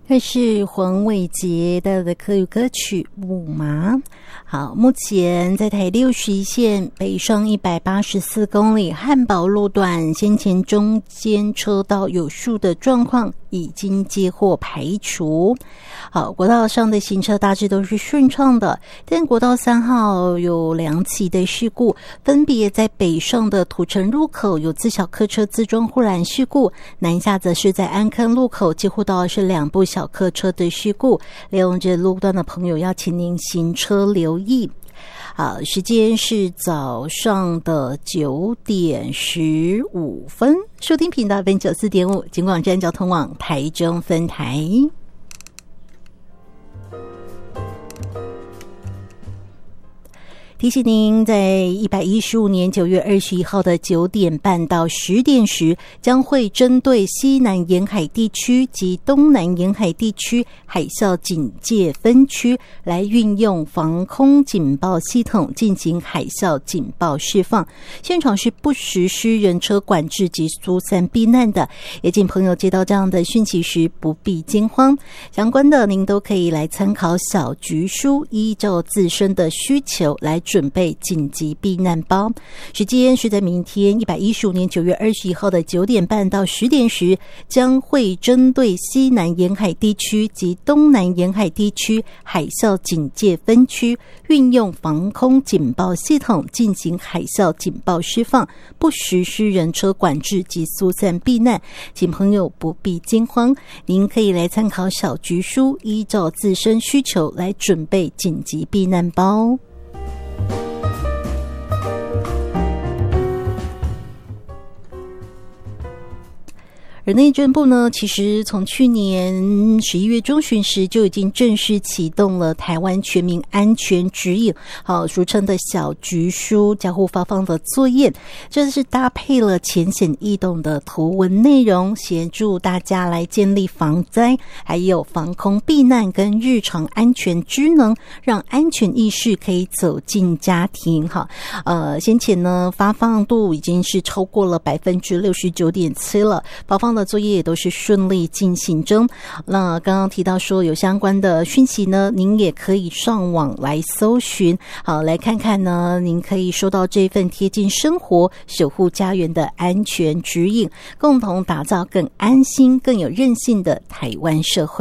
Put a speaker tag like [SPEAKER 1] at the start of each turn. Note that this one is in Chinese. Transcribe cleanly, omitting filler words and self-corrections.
[SPEAKER 1] 这是黄伟杰带来的客语歌曲《雾麻》。好，目前在台61线北上184公里汉宝路段，先前中间车道有树的状况已经接获排除。好，国道上的行车大致都是顺畅的，但国道3号有2起的事故，分别在北上的土城路口有自小客车自撞护栏事故，南下则是在安坑路口接获到的是2部小客车的事故。利用这路段的朋友要请您行车留意。好，时间是早上的9点15分，收听频道 FM94.5 警广站交通网台中分台。提醒您，在115年9月21号的9点半到10点时，将会针对西南沿海地区及东南沿海地区海啸警戒分区来运用防空警报系统进行海啸警报释放。现场是不实施人车管制及疏散避难的，也请朋友接到这样的讯息时不必惊慌。相关的您都可以来参考小局书，依照自身的需求来准备紧急避难包。时间是在明天115年9月21号的9点半到10点时，将会针对西南沿海地区及东南沿海地区海啸警戒分区运用防空警报系统进行海啸警报释放，不实施人车管制及疏散避难，请朋友不必惊慌。您可以来参考小局书，依照自身需求来准备紧急避难包。而内政部呢，其实从去年11月中旬时就已经正式启动了台湾全民安全指引，好，俗称的小局书交互发放的作业，这是搭配了浅显易懂的图文内容，协助大家来建立防灾还有防空避难跟日常安全知能，让安全意识可以走进家庭。好，先前呢发放度已经是超过了 69.7% 了，发放的作业也都是顺利进行中。那刚刚提到说有相关的讯息呢，您也可以上网来搜寻，好，来看看呢，您可以收到这份贴近生活守护家园的安全指引，共同打造更安心更有韧性的台湾社会。